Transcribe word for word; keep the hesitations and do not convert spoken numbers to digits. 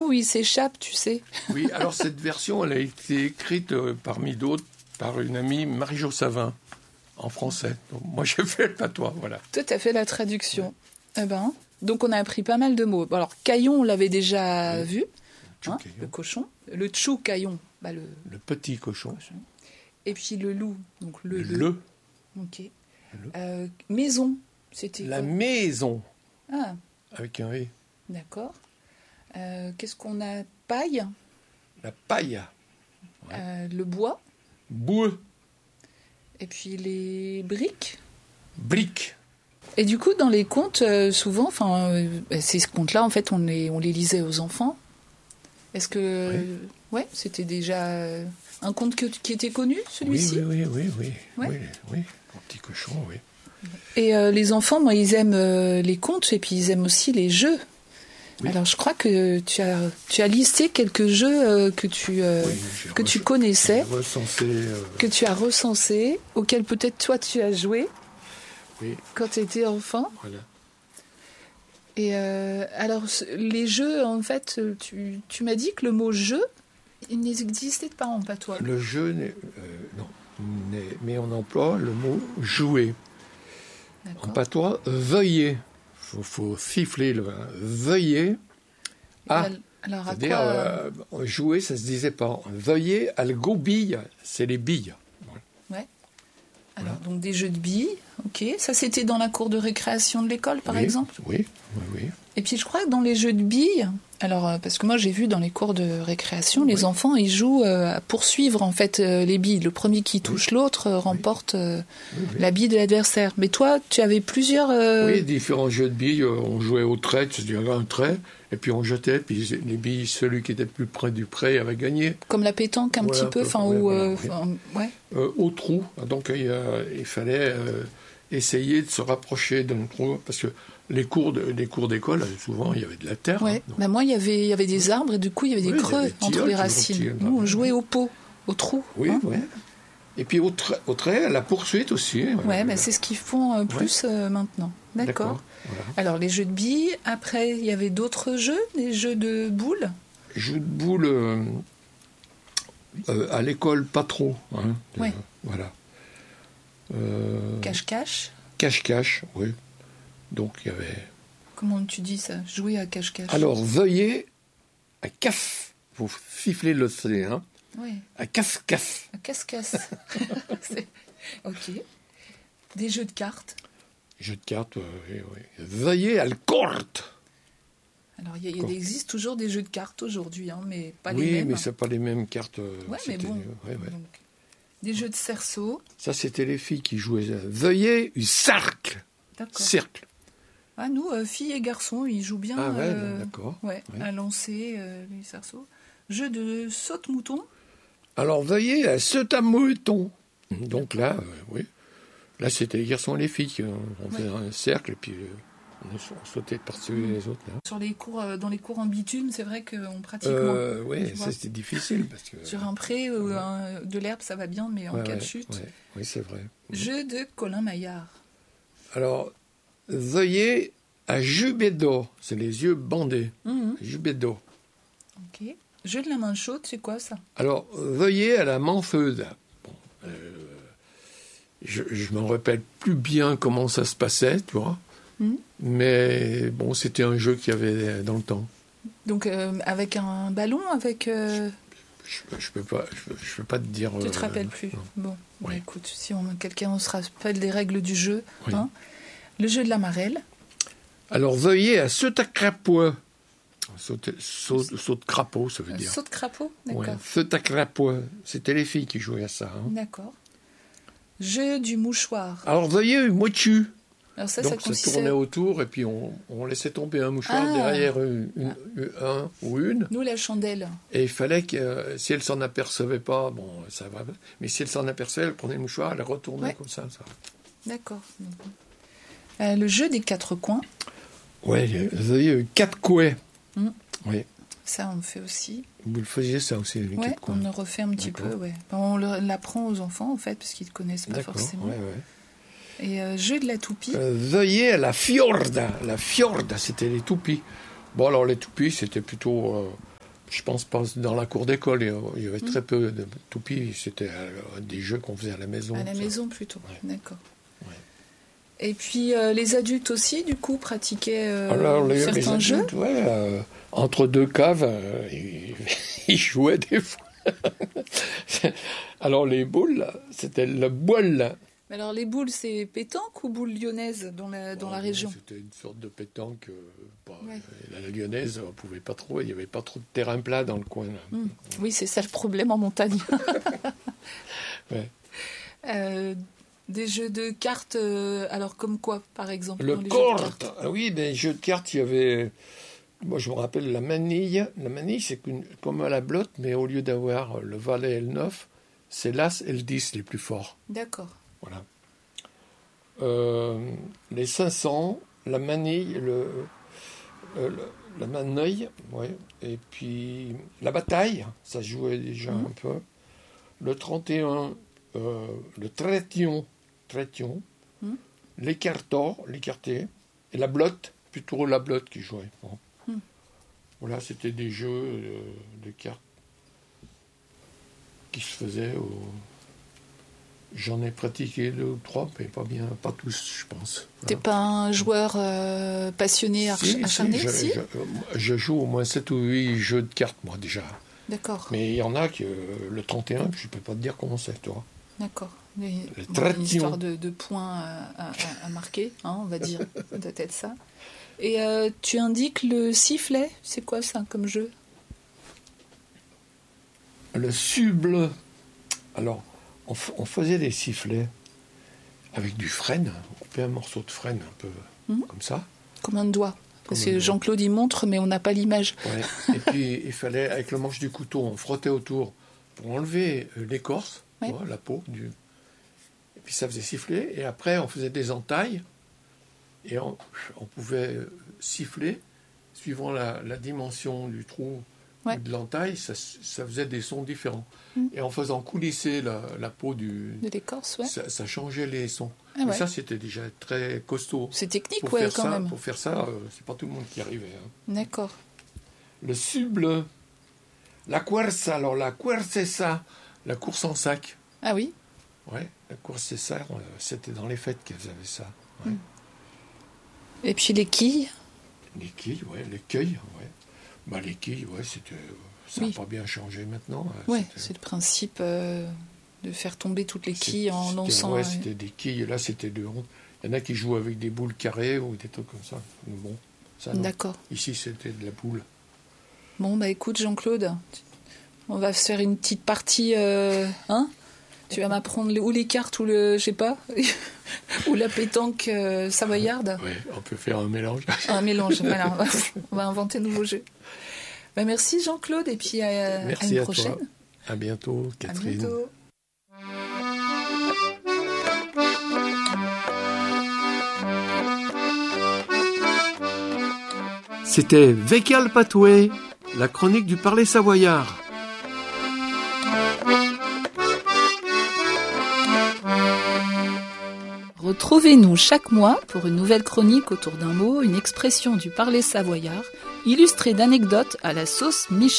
où il s'échappe, tu sais. Oui, alors cette version, elle a été écrite euh, parmi d'autres par une amie, Marie-Jo Savin, en français. Donc, moi, j'ai fait le patois, voilà. Toi, tu as fait la traduction. Ouais. Eh ben, donc, on a appris pas mal de mots. Bon, alors, caillon, on l'avait déjà oui. vu, hein, le cochon. Le tchou caillon, bah, le... le petit cochon. cochon. Et puis le loup, donc le. Le. le. Ok. Le. Euh, maison, c'était la quoi? Maison. Ah. Avec un « et ». D'accord. Euh, qu'est-ce qu'on a? Paille. La paille. Ouais. Euh, le bois. Bois. Et puis les briques. Briques. Et du coup, dans les contes, euh, souvent, enfin, euh, ces contes-là, en fait, on les, on les lisait aux enfants. Est-ce que, oui. ouais, c'était déjà un conte que, qui était connu, celui-ci? Oui, oui, oui, oui, oui, ouais. oui, oui, un petit cochon, oui. Et euh, les enfants, moi, ils aiment euh, les contes et puis ils aiment aussi les jeux. Oui. Alors, je crois que tu as, tu as listé quelques jeux euh, que tu, euh, oui, que tu connaissais, recensé, euh... que tu as recensés, auxquels peut-être toi tu as joué oui. quand tu étais enfant. Voilà. Et euh, alors, les jeux, en fait, tu, tu m'as dit que le mot « jeu », il n'existait pas en patois. Le jeu, n'est, euh, non, n'est, mais on emploie le mot « jouer ». En patois, « veuillez ». Il faut, faut siffler le « veuillez ». Ah, alors, à c'est-à-dire, euh, jouer, ça ne se disait pas. « Veuillez à le go bille », c'est les billes. Ouais. Alors, voilà. Donc des jeux de billes, ok. Ça, c'était dans la cour de récréation de l'école, par oui, exemple? Oui, oui, oui. Et puis, je crois que dans les jeux de billes, alors, parce que moi, j'ai vu dans les cours de récréation, oui. les enfants, ils jouent euh, à poursuivre, en fait, euh, les billes. Le premier qui touche oui. l'autre euh, remporte euh, oui, oui. la bille de l'adversaire. Mais toi, tu avais plusieurs... Euh... Oui, différents jeux de billes. On jouait au trait, c'est-à-dire un trait, et puis on jetait, puis les billes, celui qui était plus près du pré avait gagné. Comme la pétanque, un voilà, petit peu, enfin, ou... Voilà, euh, oui. ouais. euh, au trou, donc il, euh, il fallait euh, essayer de se rapprocher d'un trou, parce que les cours, de, les cours d'école, souvent, il y avait de la terre. Ouais. Hein, bah moi, il y avait, il y avait des arbres, et du coup, il y avait des oui, creux avait des entre les racines. Tilleuls, Nous, on jouait au pot, au trou. Oui, hein. oui. Et puis au trait, au trait, la poursuite aussi. Oui, ouais, bah, c'est ce qu'ils font euh, plus ouais. euh, maintenant. D'accord. D'accord. Voilà. Alors, les jeux de billes, après, il y avait d'autres jeux, des jeux de boules. Jeux de boules, euh, euh, à l'école, pas trop. Hein, oui. Euh, voilà. Euh, cache-cache. Cache-cache, oui. Donc, il y avait... Comment tu dis ça? Jouer à cache-cache. Alors, veuillez à casse. Il faut siffler le C, hein. Oui. À casse-casse. À casse-casse. Ok. Des jeux de cartes. Jeux de cartes, euh, oui, oui. Veuillez à le corte. Alors, il, y a, il existe toujours des jeux de cartes aujourd'hui, hein, mais pas oui, les mêmes. Oui, mais c'est pas les mêmes cartes. Euh, ouais, mais bon. Ouais, ouais. Donc, des jeux de cerceau. Ça, c'était les filles qui jouaient. Veuillez un cercle. D'accord. Cercle. Ah, nous, euh, filles et garçons, ils jouent bien. Ah, ouais, euh, d'accord. Ouais, ouais. À lancer euh, les cerceaux. Jeu de saute-mouton. Alors, veuillez à saute-à-mouton. Donc là, euh, oui. Là, c'était les garçons et les filles. On faisait ouais. un cercle et puis euh, on sautait par-dessus mmh. les autres. Là. Sur les cours, euh, dans les cours en bitume, c'est vrai qu'on pratique euh, moins. Oui, ça c'était difficile. Parce que, sur un pré ou ouais. un, de l'herbe, ça va bien, mais en ouais, cas ouais, de chute. Ouais. Oui, c'est vrai. Jeu de Colin Maillard. Alors, veuillez à Jubédo. C'est les yeux bandés. Mmh. Jubédo. Ok. Jeu de la main chaude, c'est quoi ça? Alors, veuillez à la manfeuse. Bon, euh, je ne m'en rappelle plus bien comment ça se passait, tu vois. Mmh. Mais bon, c'était un jeu qu'il y avait dans le temps. Donc, euh, avec un ballon, avec... Euh... Je ne peux pas, je, je peux pas te dire... Tu ne te euh, rappelles plus? non. Bon, oui. bah, écoute, si on, quelqu'un on se rappelle des règles du jeu. Oui. Hein. Le jeu de la marelle. Alors, veuillez à saut à crapaud. Saut, saut, saut de crapaud, ça veut dire. Saut de crapaud, d'accord. Ouais, saut à crapaud. C'était les filles qui jouaient à ça. Hein. D'accord. Jeu du mouchoir. Alors, veuillez une moitié. Alors ça, Donc, ça, consistait... ça tournait autour et puis on, on laissait tomber un mouchoir ah. derrière une, une, ah. un ou une. Nous, la chandelle. Et il fallait que, euh, si elle s'en apercevait pas, bon, ça va. Mais si elle s'en apercevait, elle prenait le mouchoir, elle retournait ouais. comme ça. ça. D'accord. Euh, le jeu des quatre coins. Oui, veuillez quatre couets. Mmh. Oui. Ça, on le fait aussi. Vous le faisiez, ça aussi, les ouais, quatre coins. On le refait un petit D'accord. peu, ouais. On l'apprend aux enfants, en fait, parce qu'ils ne connaissent pas D'accord, forcément. Ouais, ouais. Et euh, jeu de la toupie. Euh, veuillez à la fjorda. La fjorda, c'était les toupies. Bon, alors les toupies, c'était plutôt euh, Je pense pas dans la cour d'école, il y avait très mmh. peu de toupies. C'était des jeux qu'on faisait à la maison. À la ça. maison plutôt, ouais. D'accord. Ouais. Et puis euh, les adultes aussi, du coup, pratiquaient euh, Alors, les, certains les adultes, jeux. Ouais, euh, entre deux caves, euh, ils, ils jouaient des fois. Alors les boules, c'était le boule. Alors les boules, c'est pétanque ou boules lyonnaises dans la, dans oh, la non, région? C'était une sorte de pétanque. Euh, bah, ouais. La lyonnaise, on ne pouvait pas trop, il n'y avait pas trop de terrain plat dans le coin. Là. Mmh. Oui, c'est ça le problème en montagne. ouais. euh, des jeux de cartes, euh, alors comme quoi, par exemple? Le dans les corde, ah oui, des jeux de cartes, il y avait... Moi, je me rappelle la manille. La manille, c'est comme à la blotte, mais au lieu d'avoir le valet et le neuf, c'est l'as et le dix les plus forts. D'accord. Voilà. Euh, les cinq cents, la manille, le, euh, le, la manille, ouais, et puis la bataille, ça jouait déjà mmh. un peu. Le trente et un, euh, le traition, traition mmh. l'écartor, l'écarté, et la blotte, plutôt la blotte qui jouait. Bon. Mmh. Voilà, c'était des jeux euh, de cartes qui se faisaient au... J'en ai pratiqué deux ou trois, mais pas bien, pas tous, je pense. T'es voilà. Pas un joueur euh, passionné, si, acharné, si, je, si je, je joue au moins sept ou huit jeux de cartes, moi, déjà. D'accord. Mais il y en a que le trente et un, je ne peux pas te dire comment c'est, toi. D'accord. Mais, le bon, une histoire de, de points à, à, à marquer, hein, on va dire. Ça doit être ça. Et euh, tu indiques le sifflet, c'est quoi ça comme jeu? Le suble. Alors, on, f- on faisait des sifflets avec du frêne. On fait un morceau de frêne un peu mmh. comme ça. Combien de doigts? Parce que Jean-Claude, il montre, mais on n'a pas l'image. Ouais. Et puis, il fallait, avec le manche du couteau, on frottait autour pour enlever l'écorce, ouais. tu vois, la peau. Du... Et puis, ça faisait siffler. Et après, on faisait des entailles. Et on, on pouvait siffler, suivant la, la dimension du trou ouais. ou de l'entaille, ça, ça faisait des sons différents. Mmh. Et en faisant coulisser la, la peau du, de l'écorce, ouais. ça, ça changeait les sons. Ah ouais. Et ça, c'était déjà très costaud. C'est technique, pour ouais, faire quand ça, même. Pour faire ça, euh, c'est pas tout le monde qui arrivait. Hein. D'accord. Le suble, la querza, alors la querza, c'est ça, la course en sac. Ah oui. Ouais, la course c'est ça, c'était dans les fêtes qu'elles avaient ça. Ouais. Mmh. Et puis les quilles. Les quilles, ouais, les queuilles, ouais. Bah les quilles, ouais, c'était, ça n'a oui. pas bien changé maintenant. Ouais, c'était... c'est le principe euh, de faire tomber toutes les quilles c'est, en lançant. Ouais, c'était des quilles. Là, c'était de honte. Il y en a qui jouent avec des boules carrées ou des trucs comme ça. Bon, ça non. D'accord. Ici, c'était de la boule. Bon, bah écoute, Jean-Claude, on va se faire une petite partie, euh, hein? Tu vas m'apprendre ou les cartes ou le, je sais pas, ou la pétanque euh, savoyarde. Oui, on peut faire un mélange. Un mélange, voilà. On va inventer de nouveaux jeux. Bah, merci Jean-Claude et puis à, merci à une à prochaine. Toi. À bientôt, Catherine. À bientôt. C'était Vécal Patoué, la chronique du parler savoyard. Retrouvez-nous chaque mois pour une nouvelle chronique autour d'un mot, une expression du parler savoyard, illustrée d'anecdotes à la sauce Michel.